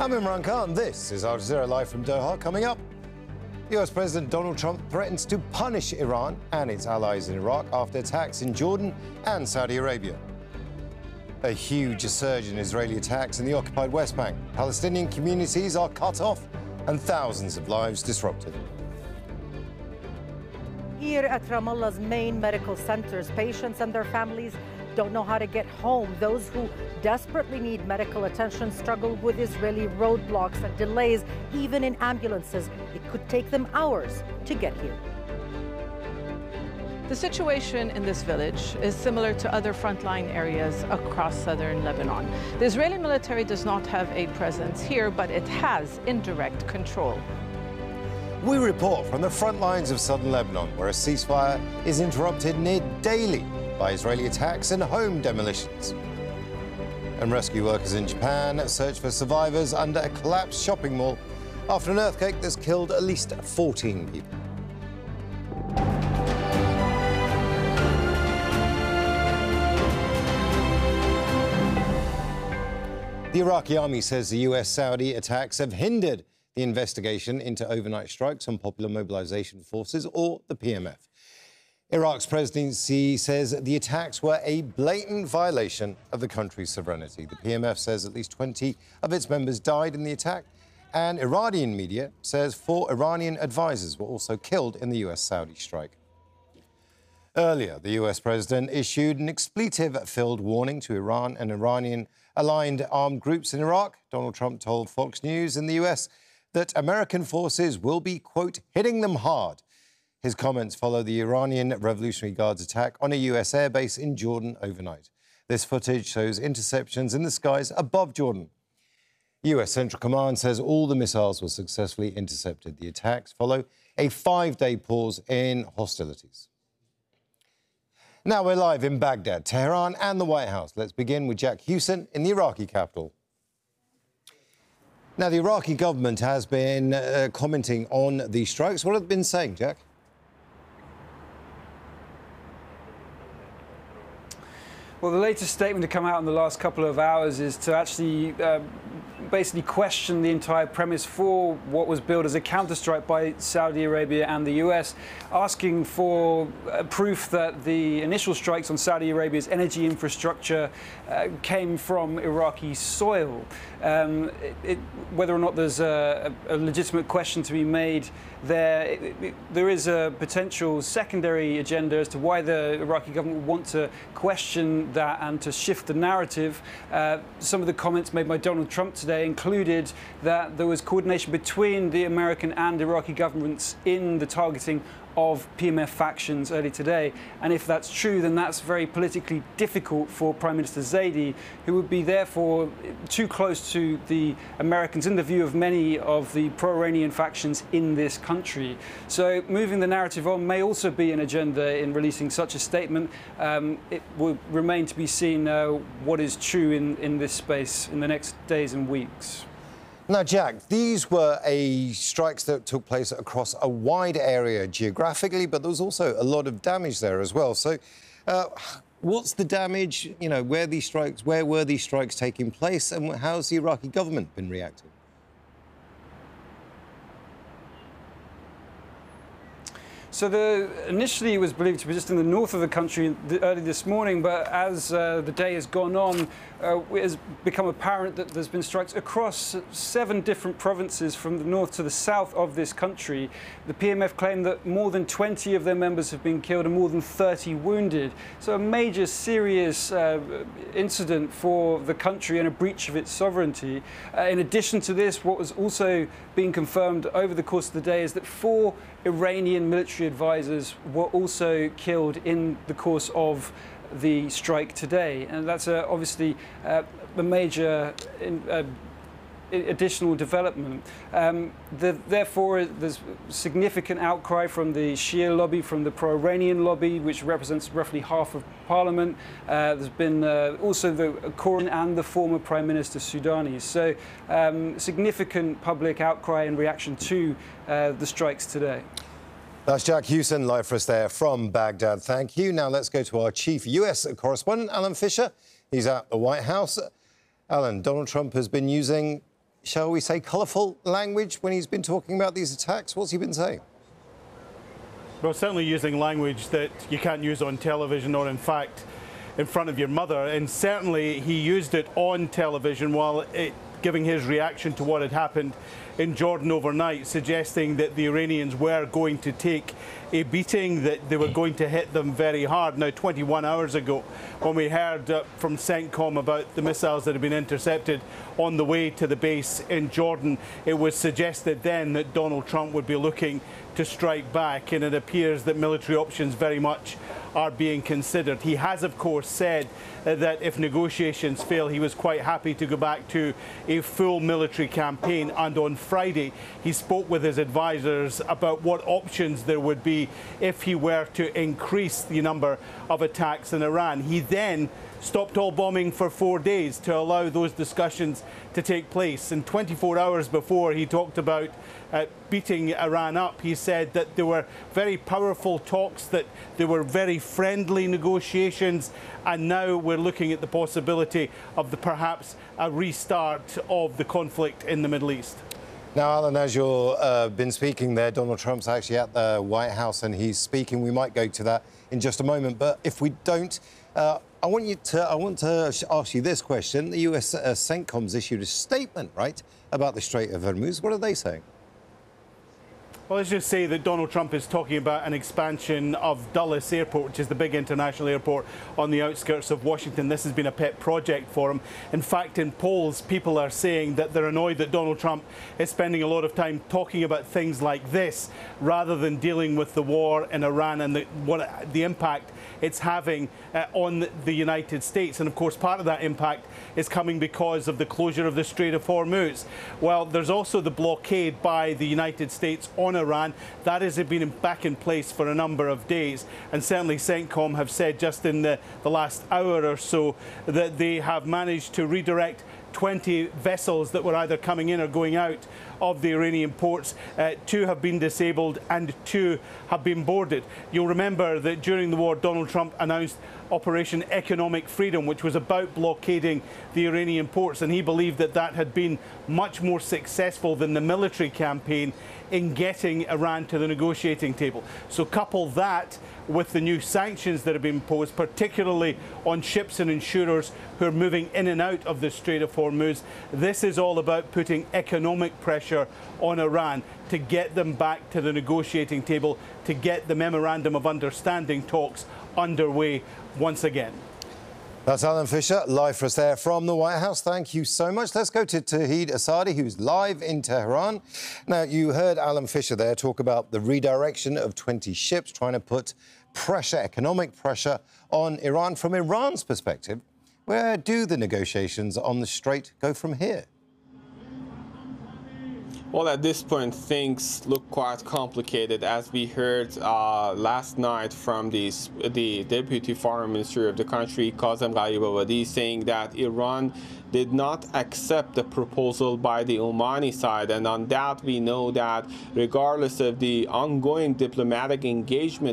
I'm Imran Khan. This is Al Jazeera Live from Doha. Coming up, US President Donald Trump threatens to punish Iran and its allies in Iraq after attacks in Jordan and Saudi Arabia. A huge surge in Israeli attacks in the occupied West Bank. Palestinian communities are cut off and thousands of lives disrupted. Here at Ramallah's main medical centers, patients and their families don't know how to get home. Those who desperately need medical attention struggle with Israeli roadblocks and delays, even in ambulances. It could take them hours to get here. The situation in this village is similar to other frontline areas across southern Lebanon. The Israeli military does not have a presence here, but it has indirect control. We report from the front lines of southern Lebanon, where a ceasefire is interrupted near daily by Israeli attacks and home demolitions. And rescue workers in Japan search for survivors under a collapsed shopping mall after an earthquake that's killed at least 14 people. The Iraqi army says the US-Saudi attacks have hindered the investigation into overnight strikes on Popular Mobilization Forces, or the PMF. Iraq's presidency says the attacks were a blatant violation of the country's sovereignty. The PMF says at least 20 of its members died in the attack, and Iranian media says 4 Iranian advisors were also killed in the US-Saudi strike. Earlier, the US president issued an expletive-filled warning to Iran and Iranian-aligned armed groups in Iraq. Donald Trump told Fox News in the US that American forces will be, quote, hitting them hard. His comments follow the Iranian Revolutionary Guard's attack on a US airbase in Jordan overnight. This footage shows interceptions in the skies above Jordan. US Central Command says all the missiles were successfully intercepted. The attacks follow a 5-day pause in hostilities. Now we're live in Baghdad, Tehran and the White House. Let's begin with Jack Hewson in the Iraqi capital. Now, the Iraqi government has been commenting on these strikes. What have they been saying, Jack? Well, the latest statement to come out in the last couple of hours is to actually basically question the entire premise for what was billed as a counterstrike by Saudi Arabia and the US, asking for proof that the initial strikes on Saudi Arabia's energy infrastructure came from Iraqi soil. Whether or not there's a legitimate question to be made there, there is a potential secondary agenda as to why the Iraqi government would want to question that and to shift the narrative. Some of the comments made by Donald Trump today included that there was coordination between the American and Iraqi governments in the targeting of PMF factions early today. And if that's true, then that's very politically difficult for Prime Minister Zaidi, who would be therefore too close to the Americans in the view of many of the pro-Iranian factions in this country. So moving the narrative on may also be an agenda in releasing such a statement. It will remain to be seen what is true in this space in the next days and weeks. Now, Jack, these were strikes that took place across a wide area geographically, but there was also a lot of damage there as well. So what's the damage? You know, where were these strikes taking place, and how's the Iraqi government been reacting? So initially it was believed to be just in the north of the country early this morning, but as the day has gone on, it has become apparent that there's been strikes across 7 different provinces from the north to the south of this country. The PMF claim that more than 20 of their members have been killed and more than 30 wounded. So a major serious incident for the country and a breach of its sovereignty. In addition to this, what was also being confirmed over the course of the day is that 4 Iranian military advisors were also killed in the course of the strike today. And that's obviously a major additional development. Therefore, there's significant outcry from the Shia lobby, from the pro-Iranian lobby, which represents roughly half of parliament. There's been also the Quran and the former Prime Minister Soudani. So significant public outcry in reaction to the strikes today. That's Jack Hewson, live for us there from Baghdad. Thank you. Now let's go to our chief US correspondent, Alan Fisher. He's at the White House. Alan, Donald Trump has been using shall we say, colourful language when he's been talking about these attacks? What's he been saying? Well, certainly using language that you can't use on television or, in fact, in front of your mother. And certainly he used it on television while giving his reaction to what had happened in Jordan overnight, suggesting that the Iranians were going to take a beating, that they were going to hit them very hard. Now, 21 hours ago, when we heard from CENTCOM about the missiles that had been intercepted on the way to the base in Jordan, it was suggested then that Donald Trump would be looking to strike back, and it appears that military options very much are being considered. He has, of course, said that if negotiations fail, he was quite happy to go back to a full military campaign. And on Friday, he spoke with his advisors about what options there would be if he were to increase the number of attacks in Iran. He then stopped all bombing for 4 days to allow those discussions to take place. And 24 hours before he talked about beating Iran up, he said that there were very powerful talks, that there were very friendly negotiations, and now we're looking at the possibility of perhaps a restart of the conflict in the Middle East. Now, Alan, as you've been speaking there, Donald Trump's actually at the White House and he's speaking. We might go to that in just a moment, but if we don't, I want to ask you this question. The US CENTCOM's issued a statement, right, about the Strait of Hormuz. What are they saying? Well, let's just say that Donald Trump is talking about an expansion of Dulles Airport, which is the big international airport on the outskirts of Washington. This has been a pet project for him. In fact, in polls, people are saying that they're annoyed that Donald Trump is spending a lot of time talking about things like this rather than dealing with the war in Iran and the impact it's having on the United States. And of course, part of that impact is coming because of the closure of the Strait of Hormuz. Well, there's also the blockade by the United States on Iran. That has been back in place for a number of days. And certainly CENTCOM have said just in the last hour or so that they have managed to redirect 20 vessels that were either coming in or going out of the Iranian ports. 2 have been disabled and 2 have been boarded. You'll remember that during the war, Donald Trump announced Operation Economic Freedom, which was about blockading the Iranian ports, and he believed that that had been much more successful than the military campaign in getting Iran to the negotiating table. So couple that with the new sanctions that have been imposed, particularly on ships and insurers who are moving in and out of the Strait of Hormuz. This is all about putting economic pressure on Iran to get them back to the negotiating table, to get the Memorandum of Understanding talks underway once again. That's Alan Fisher, live for us there from the White House. Thank you so much. Let's go to Tauhid Asadi, who's live in Tehran. Now, you heard Alan Fisher there talk about the redirection of 20 ships, trying to put pressure, economic pressure, on Iran. From Iran's perspective, where do the negotiations on the Strait go from here? Well, at this point, things look quite complicated, as we heard last night from the Deputy Foreign Minister of the country, Kazem Gharibabadi, saying that Iran did not accept the proposal by the Omani side. And on that, we know that regardless of the ongoing diplomatic engagement